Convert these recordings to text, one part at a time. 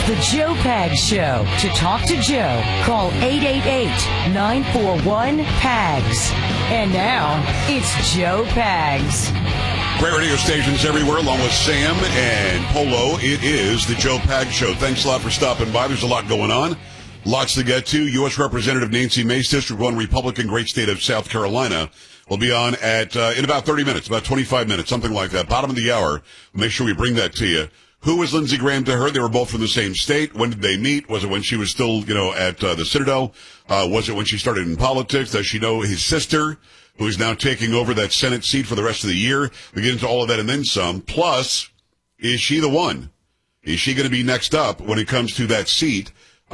the Joe Pags Show. To talk to Joe, call 888-941-PAGS. And now, it's Joe Pags. Great radio stations everywhere, along with Sam and Polo. It is the Joe Pags Show. Thanks a lot for stopping by. There's a lot going on. Lots to get to. U.S. Representative Nancy Mace, District 1 Republican, great state of South Carolina, will be on at in about 30 minutes, about 25 minutes, something like that. Bottom of the hour. We'll make sure we bring that to you. Who was Lindsey Graham to her? They were both from the same state. When did they meet? Was it when she was still, at the Citadel? Was it when she started in politics? Does she know his sister, who is now taking over that Senate seat for the rest of the year? We get into all of that and then some. Plus, is she the one? Is she going to be next up when it comes to that seat?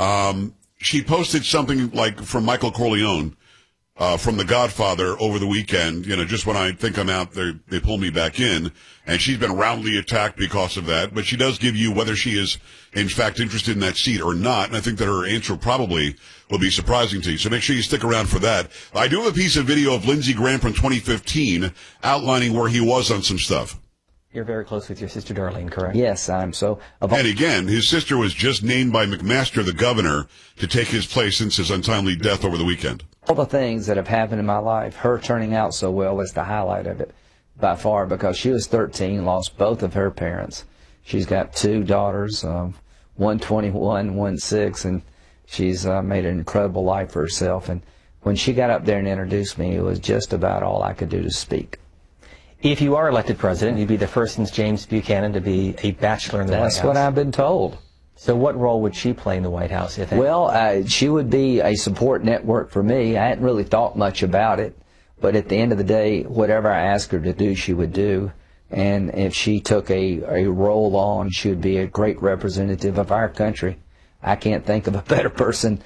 She posted something like from Michael Corleone, from The Godfather over the weekend. Just when I think I'm out there, they pull me back in. And she's been roundly attacked because of that. But she does give you whether she is, in fact, interested in that seat or not. And I think that her answer probably will be surprising to you. So make sure you stick around for that. I do have a piece of video of Lindsey Graham from 2015 outlining where he was on some stuff. You're very close with your sister Darlene, correct? Yes, I'm so. And again, his sister was just named by McMaster, the governor, to take his place since his untimely death over the weekend. All the things that have happened in my life, her turning out so well is the highlight of it by far, because she was 13, lost both of her parents. She's got two daughters, one 21, one 6, and she's made an incredible life for herself. And when she got up there and introduced me, it was just about all I could do to speak. If you are elected president, you'd be the first since James Buchanan to be a bachelor in the White House. That's what I've been told. So what role would she play in the White House, if any? Well, she would be a support network for me. I hadn't really thought much about it, but at the end of the day, whatever I asked her to do, she would do. And if she took a role on, she would be a great representative of our country. I can't think of a better person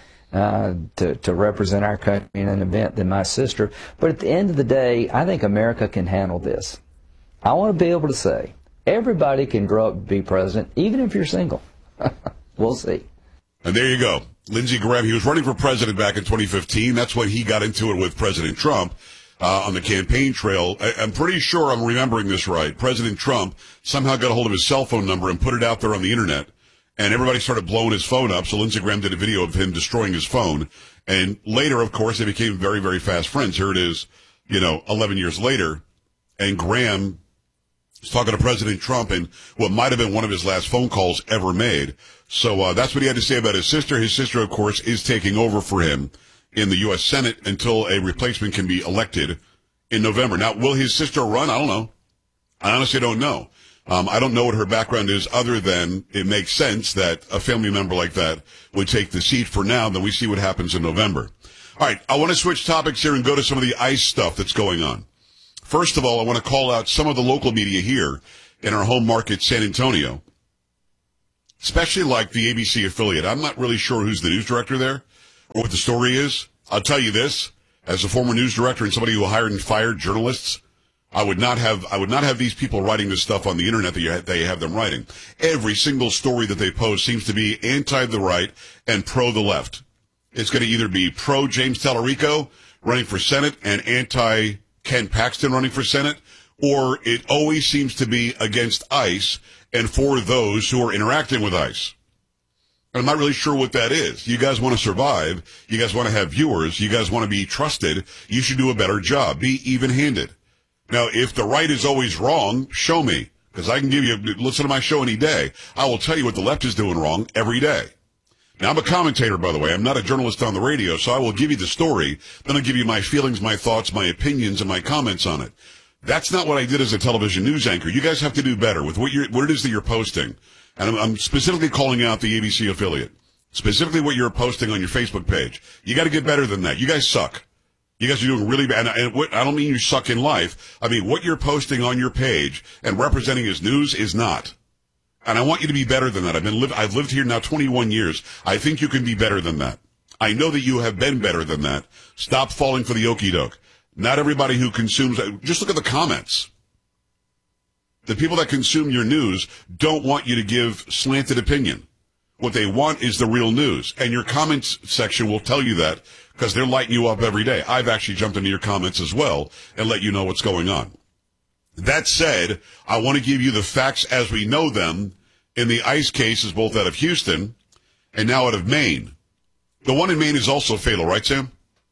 to represent our country in an event than my sister. But at the end of the day, I think America can handle this. I want to be able to say, everybody can grow up and be president, even if you're single. We'll see. And there you go. Lindsey Graham, he was running for president back in 2015. That's when he got into it with President Trump on the campaign trail. I'm pretty sure I'm remembering this right. President Trump somehow got a hold of his cell phone number and put it out there on the internet. And everybody started blowing his phone up, so Lindsey Graham did a video of him destroying his phone. And later, of course, they became very, very fast friends. Here it is, 11 years later, and Graham is talking to President Trump in what might have been one of his last phone calls ever made. So that's what he had to say about his sister. His sister, of course, is taking over for him in the U.S. Senate until a replacement can be elected in November. Now, will his sister run? I don't know. I honestly don't know. I don't know what her background is other than it makes sense that a family member like that would take the seat for now. Then we see what happens in November. All right. I want to switch topics here and go to some of the ICE stuff that's going on. First of all, I want to call out some of the local media here in our home market, San Antonio, especially like the ABC affiliate. I'm not really sure who's the news director there or what the story is. I'll tell you this, as a former news director and somebody who hired and fired journalists, I would not have these people writing this stuff on the internet that they have them writing. Every single story that they post seems to be anti the right and pro the left. It's going to either be pro James Tallarico running for Senate and anti Ken Paxton running for Senate, or it always seems to be against ICE and for those who are interacting with ICE. I'm not really sure what that is. You guys want to survive. You guys want to have viewers. You guys want to be trusted. You should do a better job. Be even-handed. Now, if the right is always wrong, show me, because I can give you, listen to my show any day. I will tell you what the left is doing wrong every day. Now, I'm a commentator, by the way. I'm not a journalist on the radio, so I will give you the story. Then I'll give you my feelings, my thoughts, my opinions, and my comments on it. That's not what I did as a television news anchor. You guys have to do better with what it is that you're posting. And I'm specifically calling out the ABC affiliate, specifically what you're posting on your Facebook page. You got to get better than that. You guys suck. You guys are doing really bad. And I don't mean you suck in life. I mean, what you're posting on your page and representing as news is not. And I want you to be better than that. I've lived here now 21 years. I think you can be better than that. I know that you have been better than that. Stop falling for the okie doke. Not everybody who consumes, just look at the comments. The people that consume your news don't want you to give slanted opinion. What they want is the real news. And your comments section will tell you that because they're lighting you up every day. I've actually jumped into your comments as well and let you know what's going on. That said, I want to give you the facts as we know them in the ICE cases, both out of Houston and now out of Maine. The one in Maine is also fatal, right, Sam?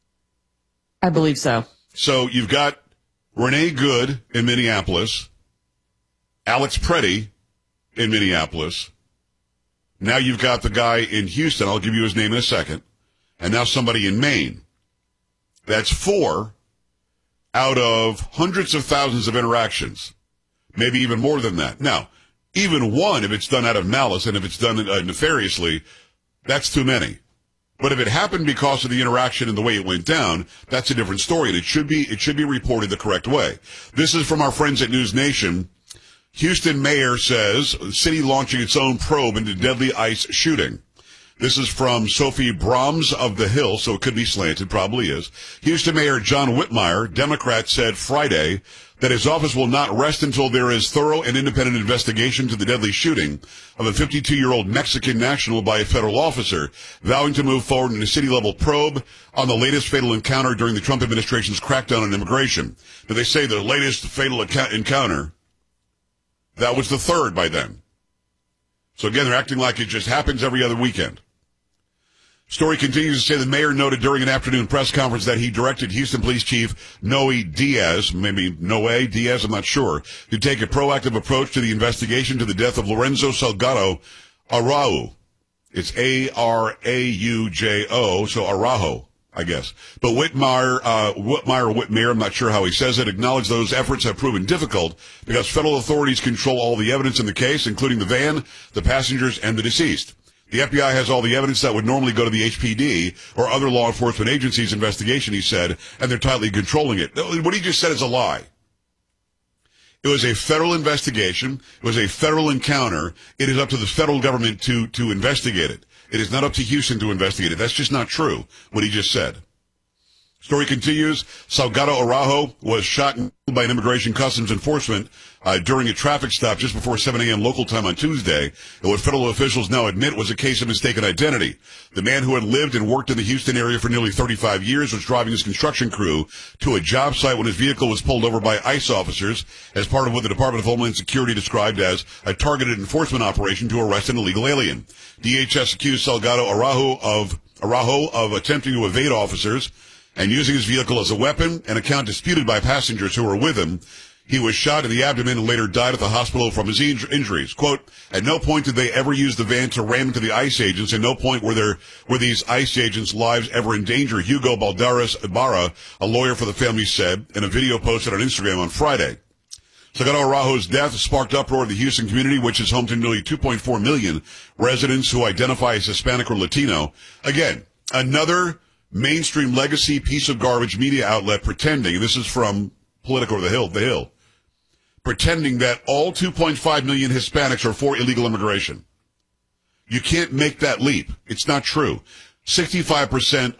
I believe so. So you've got Renee Good in Minneapolis, Alex Preddy in Minneapolis. Now you've got the guy in Houston. I'll give you his name in a second. And now somebody in Maine. That's 4 out of hundreds of thousands of interactions. Maybe even more than that. Now, even one, if it's done out of malice and if it's done nefariously, that's too many. But if it happened because of the interaction and the way it went down, that's a different story, and it should be reported the correct way. This is from our friends at News Nation. Houston mayor says the city launching its own probe into deadly ICE shooting. This is from Sophie Brahms of The Hill, so it could be slanted, probably is. Houston Mayor John Whitmire, Democrat, said Friday that his office will not rest until there is thorough and independent investigation to the deadly shooting of a 52-year-old Mexican national by a federal officer, vowing to move forward in a city-level probe on the latest fatal encounter during the Trump administration's crackdown on immigration. But they say the latest fatal encounter, that was the third by then. So again, they're acting like it just happens every other weekend. Story continues to say the mayor noted during an afternoon press conference that he directed Houston Police Chief Noe Diaz, maybe Noe Diaz, I'm not sure, to take a proactive approach to the investigation to the death of Lorenzo Salgado Araujo. It's A-R-A-U-J-O, so Araujo, I guess. But Whitmire, I'm not sure how he says it, acknowledged those efforts have proven difficult because federal authorities control all the evidence in the case, including the van, the passengers, and the deceased. The FBI has all the evidence that would normally go to the HPD or other law enforcement agencies' investigation, he said, and they're tightly controlling it. What he just said is a lie. It was a federal investigation. It was a federal encounter. It is up to the federal government to investigate it. It is not up to Houston to investigate it. That's just not true, what he just said. Story continues. Salgado Araujo was shot by an Immigration Customs Enforcement during a traffic stop just before 7 a.m. local time on Tuesday, and what federal officials now admit was a case of mistaken identity. The man who had lived and worked in the Houston area for nearly 35 years was driving his construction crew to a job site when his vehicle was pulled over by ICE officers as part of what the Department of Homeland Security described as a enforcement operation to arrest an illegal alien. DHS accused Salgado Araujo of attempting to evade officers and using his vehicle as a weapon, an account disputed by passengers who were with him. He was shot in the abdomen and later died at the hospital from his injuries. Quote, at no point did they ever use the van to ram into the ICE agents, and no point were these ICE agents' lives ever in danger, Hugo Balderas Ibarra, a lawyer for the family, said in a video posted on Instagram on Friday. Salgado Araujo's death sparked uproar in the Houston community, which is home to nearly 2.4 million residents who identify as Hispanic or Latino. Again, another mainstream legacy piece of garbage media outlet pretending, and this is from Politico or The Hill, pretending that all 2.5 million Hispanics are for illegal immigration. You can't make that leap. It's not true. 65%